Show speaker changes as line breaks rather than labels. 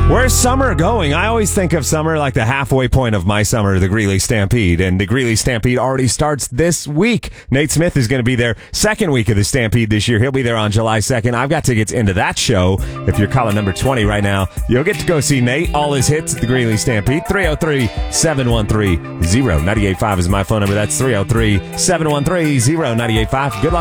Where's summer going? I always think of summer like the halfway point of my summer, the Greeley Stampede. And the Greeley Stampede already starts this week. Nate Smith is going to be there second week of the Stampede this year. He'll be there on July 2nd. I've got tickets into that show. If you're caller number 20 right now, you'll get to go see Nate, all his hits at the Greeley Stampede. 303-713-0985 is my phone number. That's 303-713-0985. Good luck.